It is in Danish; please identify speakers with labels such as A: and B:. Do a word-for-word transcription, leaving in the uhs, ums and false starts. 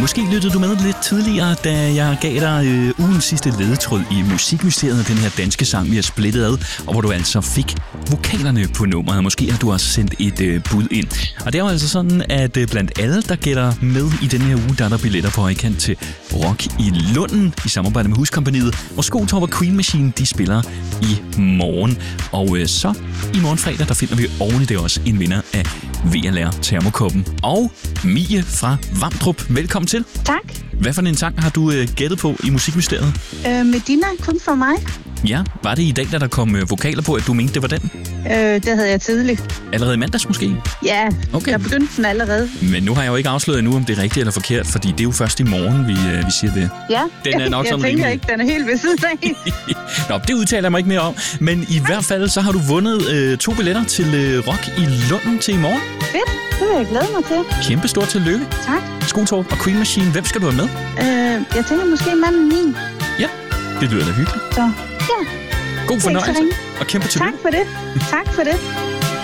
A: Måske lyttede du med lidt tidligere, da jeg gav dig øh, ugens sidste ledetråd i Musikmysteriet, den her danske sang, vi har splittet ad, og hvor du altså fik vokalerne på nummeret. Måske har du også sendt et øh, bud ind. Og det er jo altså sådan, at øh, blandt alle, der gætter med i denne her uge, der er der billetter på højkant til Rock i Lunden i samarbejde med Huskompagniet, hvor Skottorp og Queen Machine, de spiller i morgen. Og øh, så i morgen fredag, der finder vi oven i det også en vinder af V L R Termokoppen. Og Mie fra Vamdrup, velkommen til.
B: Tak.
A: Hvad for en sang har du øh, gættet på i Musikmysteriet?
B: Øh, Medina, kun for mig.
A: Ja, var det i dag, da der kom øh, vokaler på, at du mente, det var den?
B: Øh, det havde jeg tidligt.
A: Allerede i mandags måske?
B: Ja,
A: okay.
B: Jeg begyndte den allerede.
A: Men nu har jeg jo ikke afsløret endnu, om det er rigtigt eller forkert, fordi det er jo først i morgen, vi, øh, vi siger det.
B: Ja,
A: den er nok
B: jeg
A: sådan
B: tænker
A: rimelig.
B: ikke, den er helt ved siden af.
A: Nå, det udtaler jeg mig ikke mere om. Men i hvert fald, så har du vundet øh, to billetter til øh, Rock i Lunden til i morgen.
B: Fedt, det vil jeg glæde mig til.
A: Kæmpe stort tillykke.
B: Tak.
A: Skottorp og Queen Machine, hvem skal du have med?
B: Øh, jeg tænker måske manden min.
A: Ja, det lyder da hyggeligt.
B: Så, ja.
A: God fornøjelse, og kæmpe tillykke.
B: Tak for det. Tak for det.